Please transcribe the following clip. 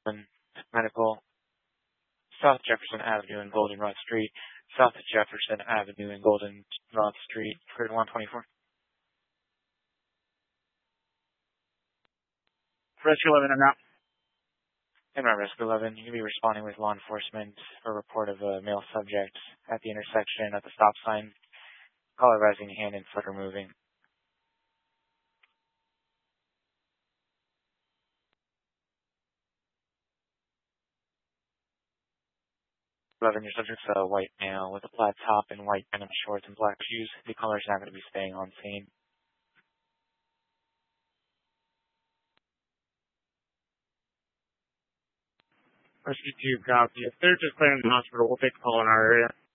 Medical, South Jefferson Avenue and Goldenrod Street, South Jefferson Avenue and Goldenrod Street, for 124. Rescue 11 en route. In my Rescue 11, you can be responding with law enforcement for a report of a male subject at the intersection at the stop sign. Collar rising hand and foot are moving. 11, your subject's a white male with a plaid top and white denim shorts and black shoes. The caller is not going to be staying on scene. Rescue 2, copy. If they're just clearing the hospital, we'll take the call in our area.